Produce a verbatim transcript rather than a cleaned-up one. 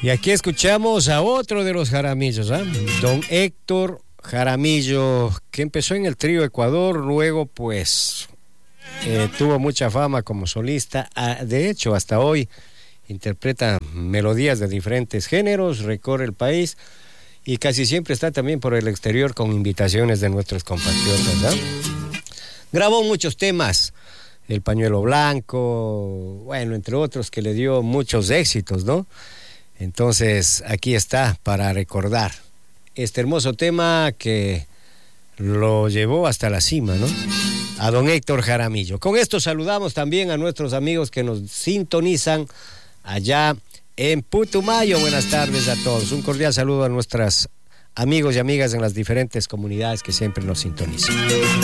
Y aquí escuchamos a otro de los Jaramillos, ¿eh? Don Héctor Jaramillo, que empezó en el trío Ecuador, luego pues eh, tuvo mucha fama como solista. Ah, de hecho, hasta hoy interpreta melodías de diferentes géneros, recorre el país y casi siempre está también por el exterior con invitaciones de nuestros compatriotas, ¿eh? Grabó muchos temas, El Pañuelo Blanco, bueno, entre otros, que le dio muchos éxitos, ¿no? Entonces, aquí está para recordar este hermoso tema que lo llevó hasta la cima, ¿no? A don Héctor Jaramillo. Con esto saludamos también a nuestros amigos que nos sintonizan allá en Putumayo. Buenas tardes a todos. Un cordial saludo a nuestros amigos y amigas en las diferentes comunidades que siempre nos sintonizan.